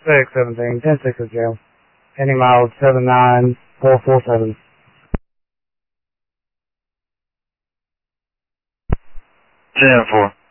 617, 10-6 is jail. Heading miles 79447. 10-4.